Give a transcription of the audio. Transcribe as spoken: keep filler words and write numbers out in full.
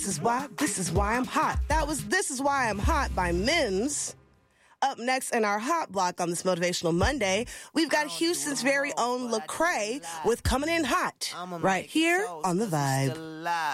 This is why, this is why I'm hot. That was This Is Why I'm Hot by Mims. Up next in our Hot Block on this Motivational Monday, we've got Houston's very own Lecrae with Coming In Hot right here on The Vibe.